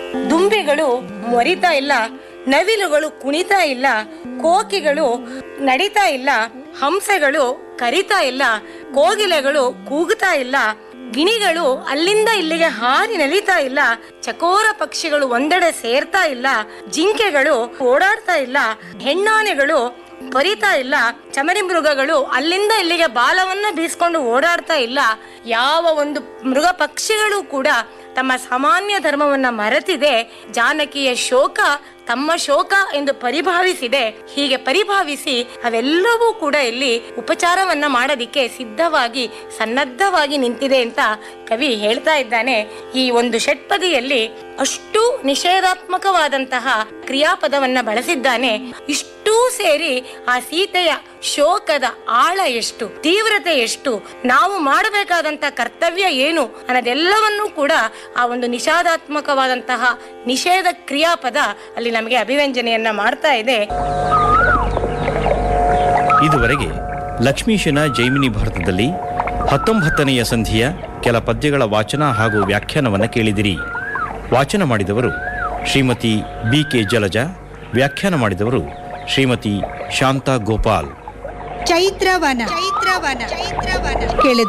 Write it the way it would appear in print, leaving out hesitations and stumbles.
ದುಂಬಿಗಳು ಮೊರಿತಾ ಇಲ್ಲ, ನವಿಲುಗಳು ಕುಣಿತಾ ಇಲ್ಲ, ಕೋಕಿಗಳು ನಡಿತಾ ಇಲ್ಲ, ಹಂಸಗಳು ಕರಿತಾ ಇಲ್ಲ, ಕೋಗಿಲೆಗಳು ಕೂಗುತ್ತಾ ಇಲ್ಲ, ಗಿಣಿಗಳು ಅಲ್ಲಿಂದ ಇಲ್ಲಿಗೆ ಹಾರಿ ನಲಿತಾ ಇಲ್ಲ, ಚಕೋರ ಪಕ್ಷಿಗಳು ಒಂದೆಡೆ ಸೇರ್ತಾ ಇಲ್ಲ, ಜಿಂಕೆಗಳು ಓಡಾಡ್ತಾ ಇಲ್ಲ, ಹೆಣ್ಣಾನೆಗಳು ಬರಿತಾ ಇಲ್ಲ, ಚಮರಿ ಮೃಗಗಳು ಅಲ್ಲಿಂದ ಇಲ್ಲಿಗೆ ಬಾಲವನ್ನ ಬೀಸ್ಕೊಂಡು ಓಡಾಡ್ತಾ ಇಲ್ಲ. ಯಾವ ಒಂದು ಮೃಗ ಪಕ್ಷಿಗಳು ಕೂಡ ತಮ್ಮ ಸಾಮಾನ್ಯ ಧರ್ಮವನ್ನ ಮರೆತಿದೆ. ಜಾನಕಿಯ ಶೋಕ ತಮ್ಮ ಶೋಕ ಎಂದು ಪರಿಭಾವಿಸಿದೆ. ಹೀಗೆ ಪರಿಭಾವಿಸಿ ಅವೆಲ್ಲವೂ ಕೂಡ ಇಲ್ಲಿ ಉಪಚಾರವನ್ನ ಮಾಡೋದಿಕ್ಕೆ ಸಿದ್ಧವಾಗಿ ಸನ್ನದ್ಧವಾಗಿ ನಿಂತಿದೆ ಅಂತ ಕವಿ ಹೇಳ್ತಾ ಇದ್ದಾನೆ. ಈ ಒಂದು ಷಟ್ಪದಿಯಲ್ಲಿ ಅಷ್ಟು ನಿಷೇಧಾತ್ಮಕವಾದಂತಹ ಕ್ರಿಯಾಪದವನ್ನ ಬಳಸಿದ್ದಾನೆ. ಇಷ್ಟೂ ಸೇರಿ ಆ ಸೀತೆಯ ಶೋಕದ ಆಳ ಎಷ್ಟು, ತೀವ್ರತೆ ಎಷ್ಟು, ನಾವು ಮಾಡಬೇಕಾದಂತ ಕರ್ತವ್ಯ ಏನು ಅನ್ನೋದೆಲ್ಲವನ್ನೂ ಕೂಡ ಆ ಒಂದು ನಿಷೇಧಾತ್ಮಕವಾದಂತಹ ನಿಷೇಧ ಕ್ರಿಯಾಪದ ಅಲ್ಲಿ ನಮಗೆ ಅಭಿವ್ಯಂಜನೆಯನ್ನ ಮಾಡ್ತಾ ಇದೆ. ಇದುವರೆಗೆ ಲಕ್ಷ್ಮೀಶನ ಜೈಮಿನಿ ಭಾರತದಲ್ಲಿ 19ನೆಯ ಸಂಧಿಯ ಕೆಲ ಪದ್ಯಗಳ ವಾಚನ ಹಾಗೂ ವ್ಯಾಖ್ಯಾನವನ್ನು ಕೇಳಿದಿರಿ. ವಾಚನ ಮಾಡಿದವರು ಶ್ರೀಮತಿ BK ಜಲಜಾ, ವ್ಯಾಖ್ಯಾನ ಮಾಡಿದವರು ಶ್ರೀಮತಿ ಶಾಂತಾ ಗೋಪಾಲ್. ಚೈತ್ರವನ ಕೇಳಿದ